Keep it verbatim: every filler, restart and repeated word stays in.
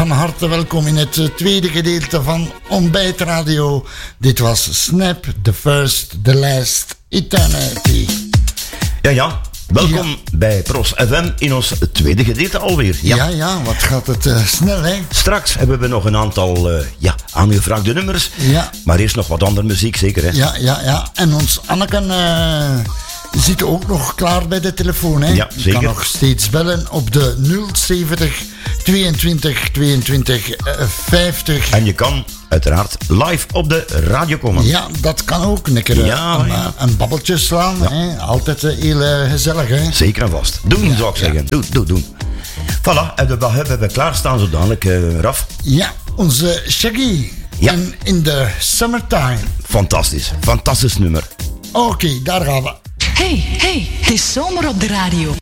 Van harte welkom in het tweede gedeelte van Ontbijtradio. Dit was Snap, The First, The Last, Eternity. Ja, ja. Welkom ja. bij Pros F M in ons tweede gedeelte alweer. Ja, ja, ja wat gaat het uh, snel, hè? Straks hebben we nog een aantal uh, ja, aangevraagde nummers. Ja. Maar eerst nog wat andere muziek, zeker, hè? Ja, ja, ja. En ons Anneken uh, zit ook nog klaar bij de telefoon, hè? Ja, zeker. Je kan nog steeds bellen op de nul zeventig tweeëntwintig tweeëntwintig vijftig. En je kan uiteraard live op de radio komen. Ja, dat kan ook. Een keer ja, een, ja. een babbeltje slaan. Ja. Hè? Altijd uh, heel uh, gezellig, hè? Zeker en vast. Doen, ja, zou ik zeggen. Ja. Doe, doe, doen. Voilà, en wat hebben we klaarstaan zo dadelijk, uh, Raf? Ja, onze Shaggy. Ja. En in the Summertime. Fantastisch. Fantastisch nummer. Oké, okay, daar gaan we. Hey, hey, het is zomer op de radio.